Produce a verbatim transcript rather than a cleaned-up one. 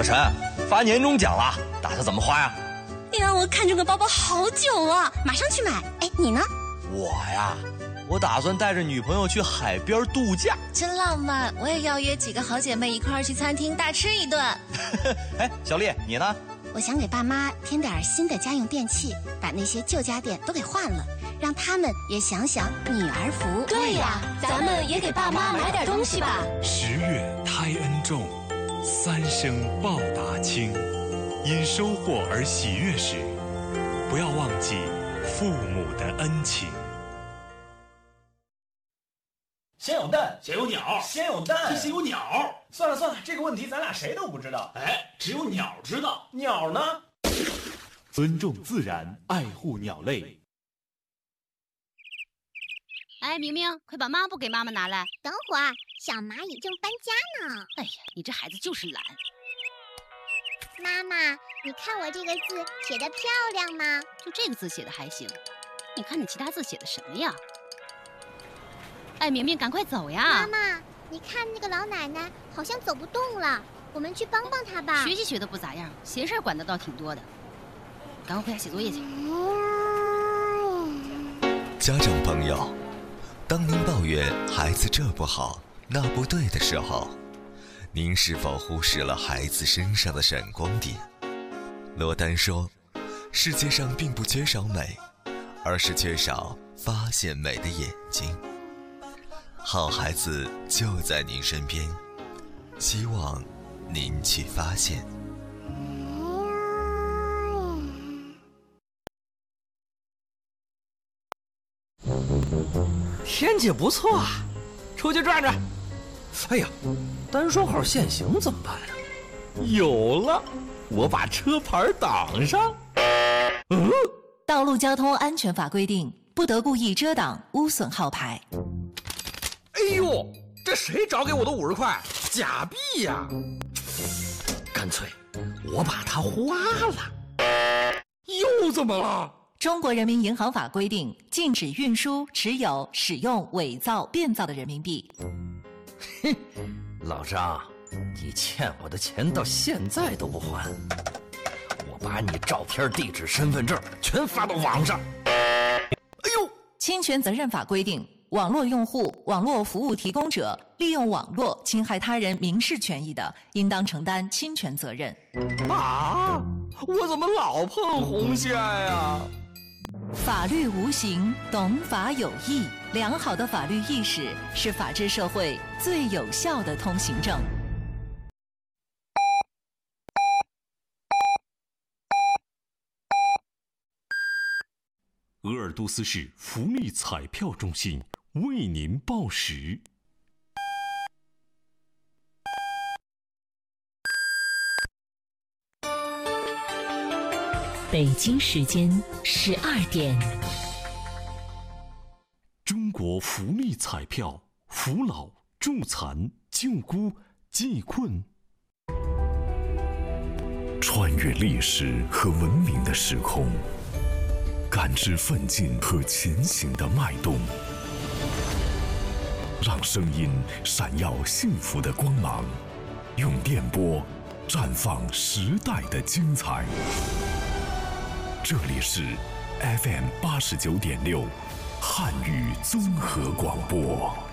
小陈，发年终奖了，打算怎么花呀？ 哎呀，我看中个包包好久了，马上去买。哎，你呢？ 我呀，我打算带着女朋友去海边度假， 真浪漫。我也要约几个好姐妹一块儿去餐厅大吃一顿。 哎，小丽，你呢？ 我想给爸妈添点新的家用电器，把那些旧家电都给换了，让他们也享享女儿福。 对呀，咱们也给爸妈买点东西吧。 十月胎恩重，三生报答亲。因收获而喜悦时，不要忘记父母的恩情。 先有蛋， 先有鸟， 先有蛋， 先有鸟。 算了算了，这个问题咱俩谁都不知道。 哎，只有鸟知道。 鸟呢？ 尊重自然，爱护鸟类。 哎，明明，快把抹布给妈妈拿来。 等会儿，小蚂蚁正搬家呢。 哎呀，你这孩子就是懒。 妈妈，你看我这个字写得漂亮吗？ 就这个字写的还行，你看你其他字写的什么呀？哎，明明，赶快走呀！ 妈妈，你看那个老奶奶好像走不动了，我们去帮帮她吧。 学习学的不咋样，闲事管的倒挺多的。赶快回家写作业去。 家长朋友，当您抱怨孩子这不好那不对的时候，您是否忽视了孩子身上的闪光点？罗丹说，世界上并不缺少美，而是缺少发现美的眼睛。好孩子就在您身边，希望您去发现。 天气不错啊，出去转转。哎呀，单双号限行怎么办啊？有了，我把车牌挡上。 嗯，道路交通安全法规定，不得故意遮挡、污损号牌。 哎呦，这谁找给我的五十块？假币呀！干脆我把它花了。又怎么了？ 中国人民银行法规定，禁止运输、持有、使用伪造、变造的人民币。 哼，老张，你欠我的钱到现在都不还，我把你照片、地址、身份证全发到网上。哎呦， 侵权责任法规定，网络用户、网络服务提供者利用网络侵害他人民事权益的，应当承担侵权责任。 啊，我怎么老碰红线呀？ 法律无形，懂法有义。良好的法律意识是法治社会最有效的通行证。 鄂尔多斯市福利彩票中心为您报时。 北京时间十二点。 中国福利彩票，扶老、助残、救孤、济困。 穿越历史和文明的时空，感知奋进和前行的脉动，让声音闪耀幸福的光芒，用电波绽放时代的精彩。这里是 F M 八十九点六汉语综合广播。